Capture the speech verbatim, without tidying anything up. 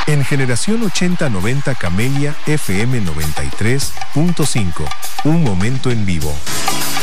En Generación ochenta noventa Camelia F M noventa y tres punto cinco. Un momento en vivo.